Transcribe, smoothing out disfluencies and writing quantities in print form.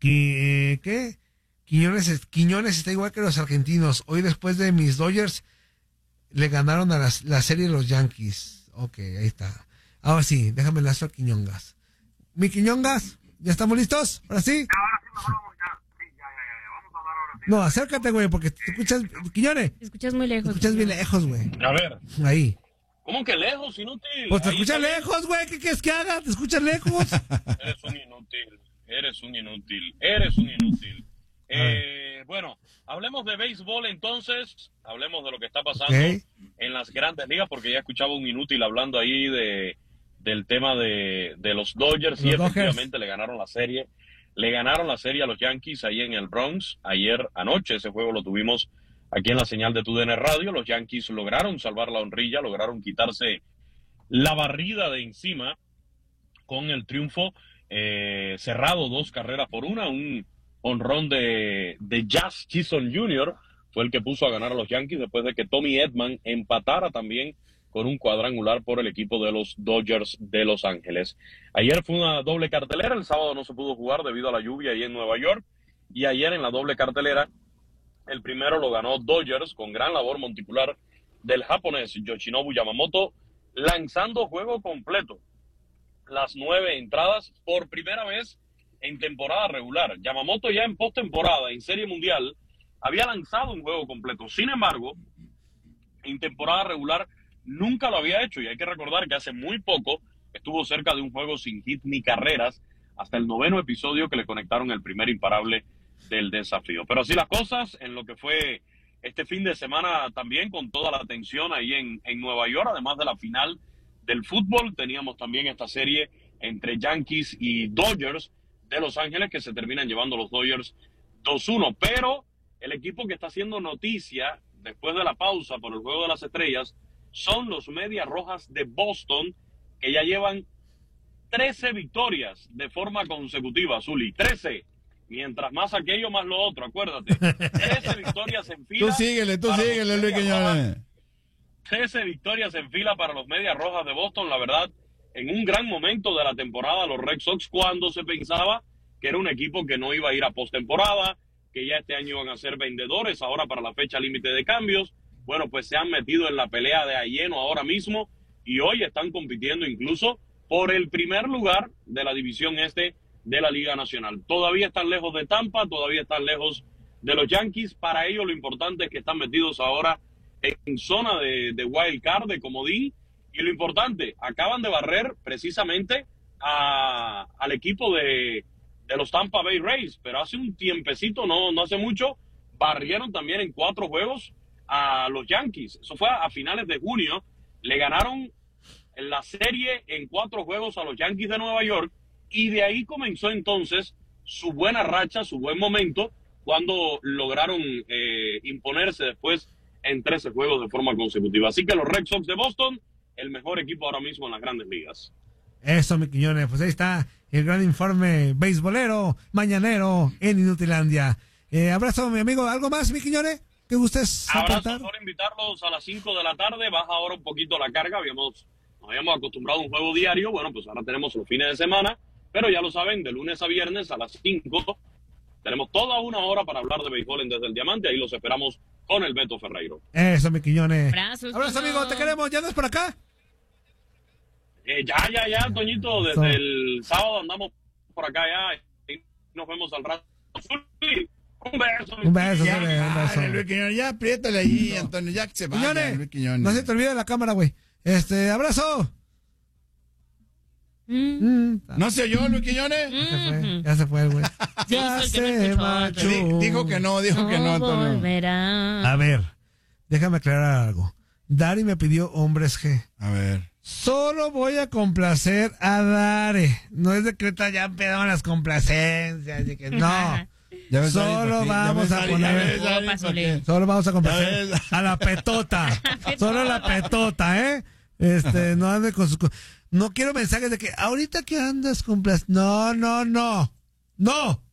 ¿Qué? Quiñones está igual que los argentinos. Hoy, después de mis Dodgers, le ganaron a la serie los Yankees. Ok, ahí está. Ahora sí, déjame lanzar Quiñongas. Mi Quiñongas, ¿ya estamos listos? ¿Ahora sí? Ahora sí, mejor vamos ya. Sí, ya. Vamos a hablar ahora sí. No, acércate, güey, porque te escuchas... Quiñones. Te escuchas muy lejos. Te escuchas bien lejos, güey. A ver. Ahí. ¿Cómo que lejos, inútil? Pues te Ahí escuchas está. lejos, güey. ¿Qué quieres que haga? ¿Te escuchas lejos? Eres un inútil. Eres un inútil. Eres un inútil. Bueno, hablemos de béisbol entonces. Hablemos de lo que está pasando en las grandes ligas, porque ya escuchaba un inútil hablando ahí del tema de los Dodgers. Y efectivamente le ganaron la serie. Le ganaron la serie a los Yankees ahí en el Bronx ayer anoche. Ese juego lo tuvimos aquí en la señal de TUDN Radio. Los Yankees lograron salvar la honrilla, lograron quitarse la barrida de encima con el triunfo cerrado 2-1. Un honrón de Jazz Chisholm Jr. fue el que puso a ganar a los Yankees después de que Tommy Edman empatara también con un cuadrangular por el equipo de los Dodgers de Los Ángeles. Ayer fue una doble cartelera. El sábado no se pudo jugar debido a la lluvia ahí en Nueva York. Y ayer en la doble cartelera, el primero lo ganó Dodgers con gran labor monticular del japonés Yoshinobu Yamamoto, lanzando juego completo. Las 9 entradas por primera vez en temporada regular. Yamamoto ya en postemporada, en Serie Mundial, había lanzado un juego completo. Sin embargo, en temporada regular nunca lo había hecho. Y hay que recordar que hace muy poco estuvo cerca de un juego sin hit ni carreras hasta el 9º episodio que le conectaron el primer imparable del desafío. Pero así las cosas en lo que fue este fin de semana también, con toda la atención ahí en Nueva York, además de la final del fútbol, teníamos también esta serie entre Yankees y Dodgers de Los Ángeles, que se terminan llevando los Dodgers 2-1. Pero el equipo que está haciendo noticia después de la pausa por el Juego de las Estrellas son los Medias Rojas de Boston, que ya llevan 13 victorias de forma consecutiva, Zuli. 13. Mientras más aquello, más lo otro, acuérdate. 13 victorias en fila. Tú síguele, Luis Quiñones. 13 victorias en fila para los Medias Rojas de Boston, la verdad, en un gran momento de la temporada, los Red Sox, cuando se pensaba que era un equipo que no iba a ir a postemporada, que ya este año iban a ser vendedores, ahora para la fecha límite de cambios. Bueno, pues se han metido en la pelea de a lleno ahora mismo y hoy están compitiendo incluso por el primer lugar de la división este de la Liga Nacional. Todavía están lejos de Tampa, todavía están lejos de los Yankees. Para ellos lo importante es que están metidos ahora en zona de wild card, de comodín, y lo importante, acaban de barrer precisamente al equipo de los Tampa Bay Rays, pero hace un tiempecito, no hace mucho, barrieron también en 4 juegos a los Yankees. Eso fue a finales de junio. Le ganaron en la serie en 4 juegos a los Yankees de Nueva York, y de ahí comenzó entonces su buena racha, su buen momento, cuando lograron imponerse después en 13 juegos de forma consecutiva. Así que los Red Sox de Boston, el mejor equipo ahora mismo en las grandes ligas. Eso, mi Quiñones, pues ahí está el gran informe beisbolero, mañanero en Inutilandia. Abrazo, mi amigo. ¿Algo más, mi Quiñones, que gustes aportar? Abrazo, por invitarlos a las 5 de la tarde. Baja ahora un poquito la carga. Nos habíamos acostumbrado a un juego diario. Bueno, pues ahora tenemos los fines de semana. Pero ya lo saben, de lunes a viernes a las 5 tenemos toda una hora para hablar de béisbol en Desde el Diamante. Ahí los esperamos con el Beto Ferreiro. Eso, mi Quiñones. Abrazo, amigo, te queremos. ¿Ya andas por acá? Ya, Toñito. Desde el sábado andamos por acá ya. Y nos vemos al rato. Un beso. Un beso. Luis Quiñones, ya apriétale ahí, Antonio, ya que se vaya, Quiñones, Luis Quiñones. no se te olvide la cámara, güey. Abrazo. ¿No se oyó, Luis Quiñones? Ya se fue, güey. Ya se marchó. Dijo que no, Antonio. Volverá. A ver, déjame aclarar algo. Dari me pidió Hombres G. A ver. Solo voy a complacer a Dari. No es de que ahorita ya empezaron las complacencias. De que no. Solo vamos a poner. Solo vamos a complacer a la petota. Solo a la petota, ¿eh? No ande con sus. No quiero mensajes de que ahorita que andas complaciendo. No.